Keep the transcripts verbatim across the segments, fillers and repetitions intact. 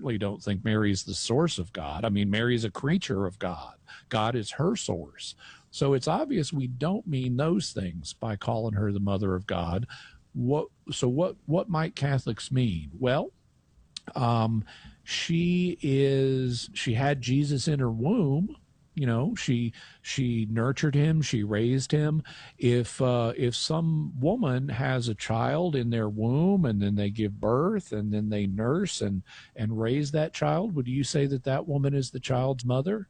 certainly don't think Mary's the source of God. I mean, Mary's a creature of God. God is her source. So it's obvious we don't mean those things by calling her the mother of God. What, so what, what might Catholics mean? Well, um, she is, she had Jesus in her womb. You know, she she nurtured him, she raised him. If uh, if some woman has a child in their womb and then they give birth and then they nurse and and raise that child, would you say that that woman is the child's mother?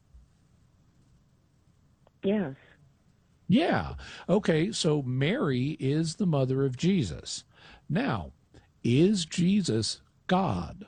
Yes. Yeah. Okay, so Mary is the mother of Jesus. Now, is Jesus God?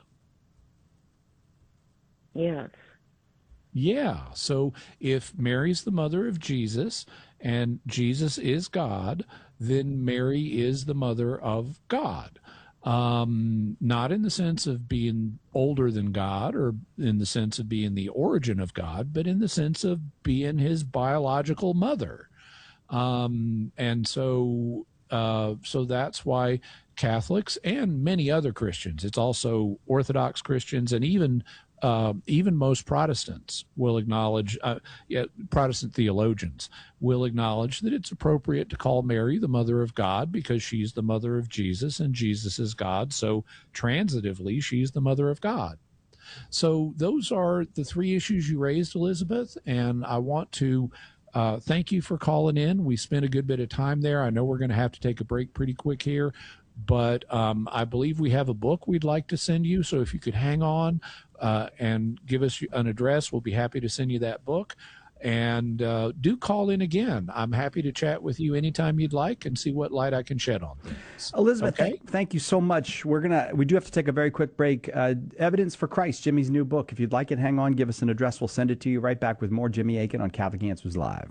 Yes. Yeah. So if Mary's the mother of Jesus and Jesus is God, then Mary is the mother of God. Um, not in the sense of being older than God or in the sense of being the origin of God, but in the sense of being his biological mother. Um, and so, uh, so that's why Catholics and many other Christians, it's also Orthodox Christians and even Uh, even most Protestants will acknowledge, uh, yeah, Protestant theologians will acknowledge that it's appropriate to call Mary the mother of God because she's the mother of Jesus and Jesus is God. So transitively, she's the mother of God. So those are the three issues you raised, Elizabeth, and I want to uh, thank you for calling in. We spent a good bit of time there. I know we're going to have to take a break pretty quick here, but um, I believe we have a book we'd like to send you. So if you could hang on uh, and give us an address, we'll be happy to send you that book. And uh, do call in again. I'm happy to chat with you anytime you'd like and see what light I can shed on things. Elizabeth, okay? th- thank you so much. We're gonna we do have to take a very quick break. Uh, Evidence for Christ, Jimmy's new book. If you'd like it, hang on, give us an address. We'll send it to you. Right back with more Jimmy Akin on Catholic Answers Live.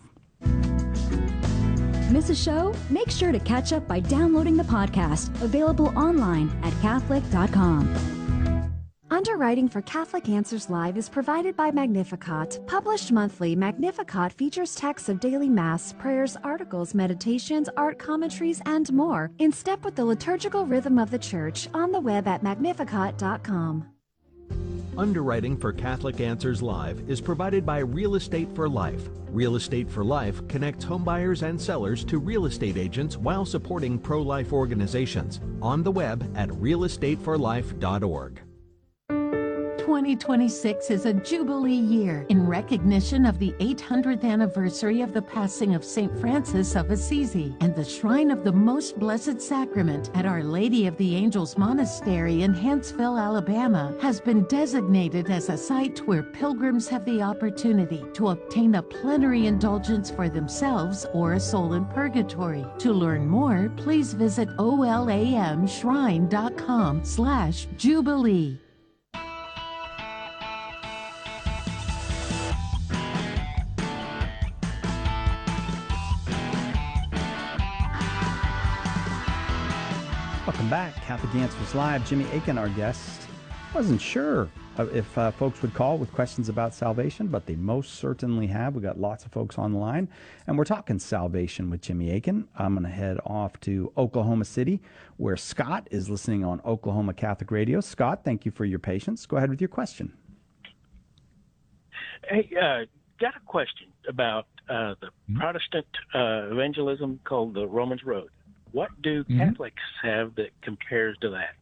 Miss a show? Make sure to catch up by downloading the podcast, available online at Catholic dot com. Underwriting for Catholic Answers Live is provided by Magnificat. Published monthly, Magnificat features texts of daily Mass, prayers, articles, meditations, art commentaries, and more, in step with the liturgical rhythm of the Church, on the web at Magnificat dot com. Underwriting for Catholic Answers Live is provided by Real Estate for Life. Real Estate for Life connects homebuyers and sellers to real estate agents while supporting pro-life organizations. On the web at real estate for life dot org. twenty twenty-six is a Jubilee year in recognition of the eight hundredth anniversary of the passing of Saint Francis of Assisi, and the Shrine of the Most Blessed Sacrament at Our Lady of the Angels Monastery in Huntsville, Alabama, has been designated as a site where pilgrims have the opportunity to obtain a plenary indulgence for themselves or a soul in purgatory. To learn more, please visit olamshrine.com slash Jubilee. Welcome back. Catholic Answers Live. Jimmy Akin, our guest. Wasn't sure if uh, folks would call with questions about salvation, but they most certainly have. We got lots of folks on the line, and we're talking salvation with Jimmy Akin. I'm going to head off to Oklahoma City, where Scott is listening on Oklahoma Catholic Radio. Scott, thank you for your patience. Go ahead with your question. Hey, uh, got a question about uh, the mm-hmm. Protestant uh, evangelism called the Romans Road. What do mm-hmm. Catholics have that compares to that?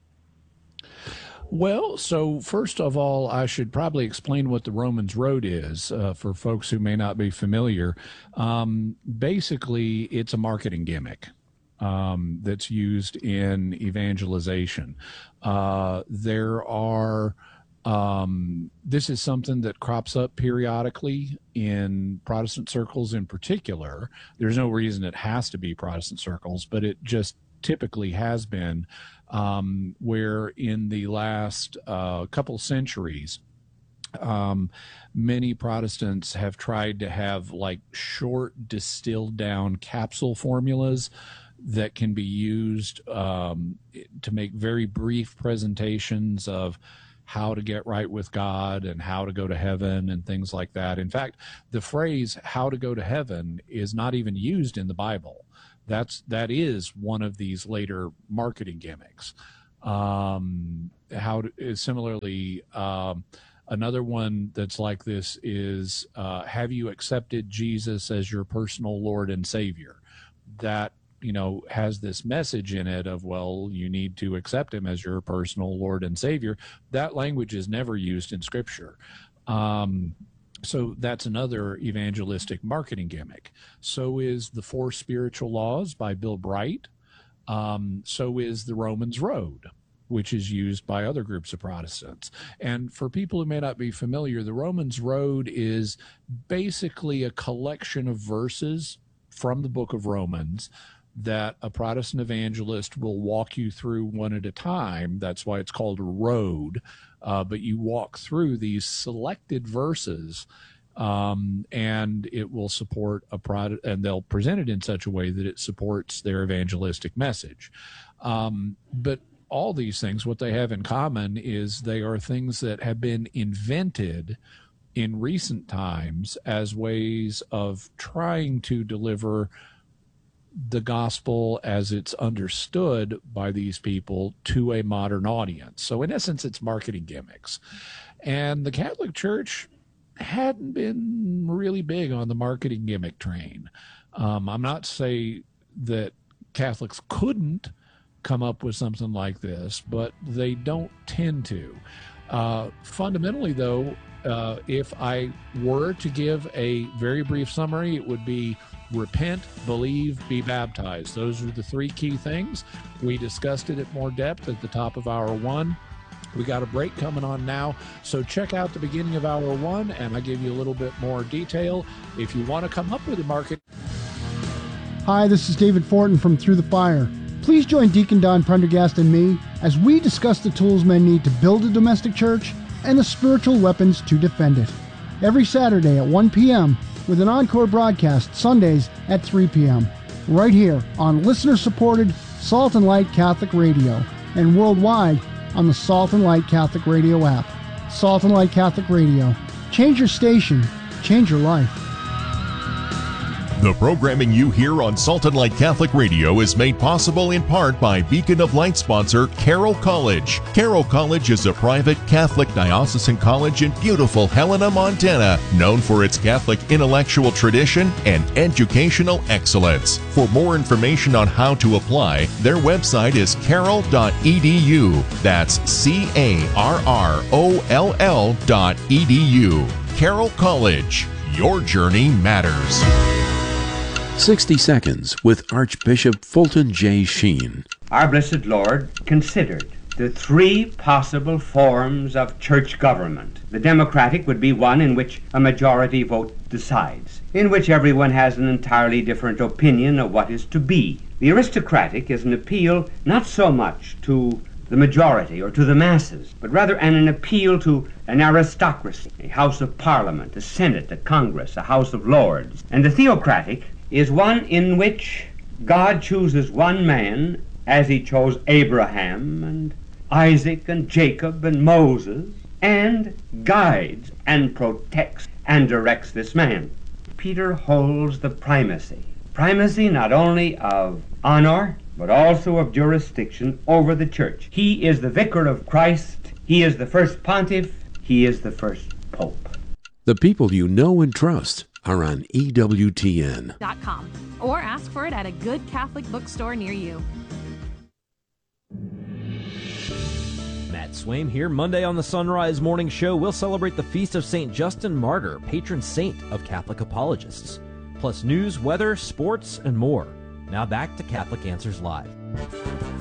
Well, so first of all, I should probably explain what the Romans Road is uh, for folks who may not be familiar. Um, basically, it's a marketing gimmick um, that's used in evangelization. Uh, there are Um, this is something that crops up periodically in Protestant circles in particular. There's no reason it has to be Protestant circles, but it just typically has been, um, where in the last uh, couple centuries, um, many Protestants have tried to have like short distilled down capsule formulas that can be used um, to make very brief presentations of how to get right with God and how to go to heaven and things like that. In fact, the phrase how to go to heaven is not even used in the Bible. That's, that is one of these later marketing gimmicks. Um, how to, similarly, um, another one that's like this is, uh, have you accepted Jesus as your personal Lord and Savior? That, you know, has this message in it of, well, you need to accept him as your personal Lord and Savior. That language is never used in Scripture. Um, so that's another evangelistic marketing gimmick. So is the Four Spiritual Laws by Bill Bright. Um, so is the Romans Road, which is used by other groups of Protestants. And for people who may not be familiar, the Romans Road is basically a collection of verses from the book of Romans that a Protestant evangelist will walk you through one at a time. That's why it's called a road. Uh, but you walk through these selected verses, um, and it will support a product, and they'll present it in such a way that it supports their evangelistic message. Um, but all these things, what they have in common is they are things that have been invented in recent times as ways of trying to deliver the gospel as it's understood by these people to a modern audience. So in essence, it's marketing gimmicks. And the Catholic Church hadn't been really big on the marketing gimmick train. Um, I'm not saying that Catholics couldn't come up with something like this, but they don't tend to. Uh, fundamentally, though, uh, if I were to give a very brief summary, it would be repent, believe, be baptized. Those are the three key things. We discussed it at more depth at the top of hour one. We got a break coming on now, so check out the beginning of hour one, and I give you a little bit more detail. If you want to come up with a market. Hi, this is David Fortin from Through the Fire. Please join Deacon Don Prendergast and me as we discuss the tools men need to build a domestic church and the spiritual weapons to defend it. Every Saturday at one p.m. with an encore broadcast Sundays at three p.m. right here on listener-supported Salt and Light Catholic Radio and worldwide on the Salt and Light Catholic Radio app. Salt and Light Catholic Radio. Change your station. Change your life. The programming you hear on Salt and Light Catholic Radio is made possible in part by Beacon of Light sponsor Carroll College. Carroll College is a private Catholic diocesan college in beautiful Helena, Montana, known for its Catholic intellectual tradition and educational excellence. For more information on how to apply, their website is carroll dot e d u. That's C A R R O L L dot E D U. Carroll College. Your journey matters. sixty Seconds with Archbishop Fulton J. Sheen. Our blessed Lord considered the three possible forms of church government. The democratic would be one in which a majority vote decides, in which everyone has an entirely different opinion of what is to be. The aristocratic is an appeal not so much to the majority or to the masses, but rather an, an appeal to an aristocracy, a House of Parliament, a Senate, a Congress, a House of Lords. And the theocratic is one in which God chooses one man as he chose Abraham and Isaac and Jacob and Moses, and guides and protects and directs this man. Peter holds the primacy. Primacy not only of honor, but also of jurisdiction over the church. He is the vicar of Christ. He is the first pontiff. He is the first pope. The people you know and trust are on E W T N dot com or ask for it at a good Catholic bookstore near you. Matt Swaim here. Monday on the Sunrise Morning Show, we'll celebrate the feast of Saint Justin Martyr, patron saint of Catholic apologists. Plus news, weather, sports, and more. Now back to Catholic Answers Live.